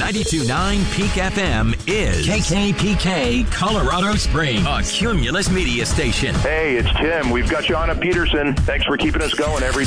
92.9 Peak FM is KKPK Colorado Springs, a Cumulus media station. Hey, it's Tim. We've got you on at Peterson. Thanks for keeping us going every